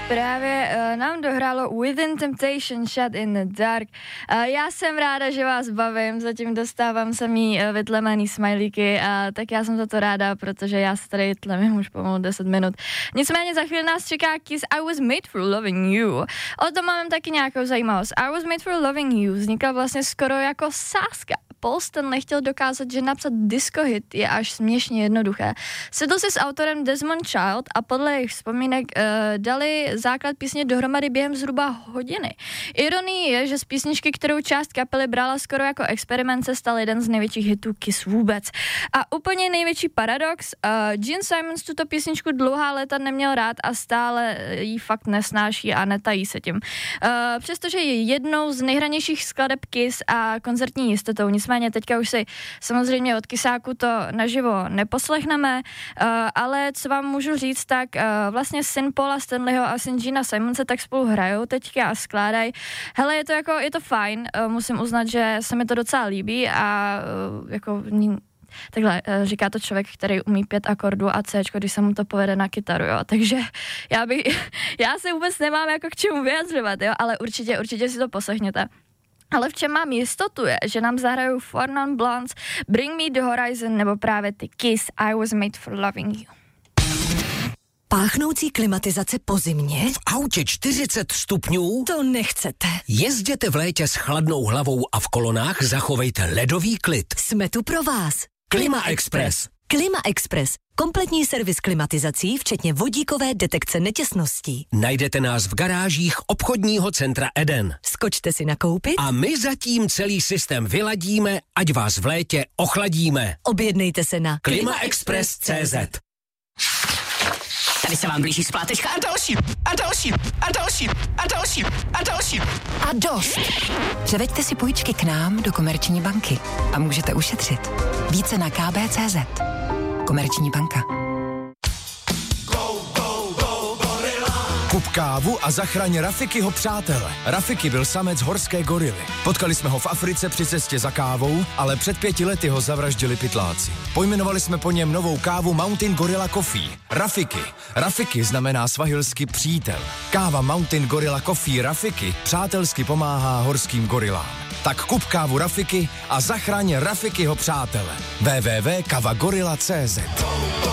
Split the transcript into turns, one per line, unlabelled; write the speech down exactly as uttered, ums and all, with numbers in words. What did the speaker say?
Právě uh, nám dohrálo Within Temptation, Shut in the Dark. Uh, já jsem ráda, že vás bavím, zatím dostávám samý uh, vytlemený smajlíky, a tak já jsem za to ráda, protože já se tady tlemím už pomalu deset minut. Nicméně za chvíli nás čeká Kiss I Was Made for Loving You. O tom mám taky nějakou zajímavost. I Was Made for Loving You vznikla vlastně skoro jako sázka. Paul Stanley chtěl dokázat, že napsat disco hit je až směšně jednoduché. Sedl si s autorem Desmond Child a podle jejich vzpomínek uh, dali základ písně dohromady během zhruba hodiny. Ironií je, že z písničky, kterou část kapely brala skoro jako experiment, se stal jeden z největších hitů Kiss vůbec. A úplně největší paradox, uh, Gene Simmons tuto písničku dlouhá léta neměl rád a stále jí fakt nesnáší a netají se tím. Uh, přestože je jednou z nejhranějších skladeb Kiss a koncertní jistotou, nicméně teďka už si samozřejmě od Kissáku to naživo neposlechneme, uh, ale co vám můžu říct, tak uh, vlastně syn Paula Stanleyho a syn Gina Simonse tak spolu hrajou teďka a skládají. Hele, je to jako, je to fajn, uh, musím uznat, že se mi to docela líbí a uh, jako takhle, uh, říká to člověk, který umí pět akordů a Cčko, když se mu to povede na kytaru, jo, takže já bych, já se vůbec nemám jako k čemu vyjadřovat, jo, ale určitě, určitě si to poslechněte. Ale v čem mám jistotu je, že nám zahrajou Four Non Blondes, Bring Me the Horizon nebo právě ty Kiss I Was Made for Loving You.
Páchnoucí klimatizace po zimě?
V autě čtyřicet stupňů?
To nechcete.
Jezděte v létě s chladnou hlavou a v kolonách zachovejte ledový klid.
Jsme tu pro vás.
Klima Express.
Klima Express. Kompletní servis klimatizací, včetně vodíkové detekce netěsností.
Najdete nás v garážích obchodního centra Eden.
Skočte si nakoupit
a my zatím celý systém vyladíme, ať vás v létě ochladíme.
Objednejte se na
klima express tečka cé zet.
Tady se vám blíží splátečka a další, a další, a další, a další, a další.
A dost. Převeďte si půjčky k nám do Komerční banky a můžete ušetřit. Více na ká bé tečka cé zet. Komerční banka.
Kup kávu a zachraň Rafikyho přátele. Rafiki byl samec horské gorily. Potkali jsme ho v Africe při cestě za kávou, ale před pěti lety ho zavraždili pytláci. Pojmenovali jsme po něm novou kávu Mountain Gorilla Coffee. Rafiki. Rafiki znamená svahilsky přítel. Káva Mountain Gorilla Coffee Rafiki přátelsky pomáhá horským gorilám. Tak kup kávu Rafiki a zachraň Rafikyho přátele. w w w tečka kava gorilla tečka cé zet.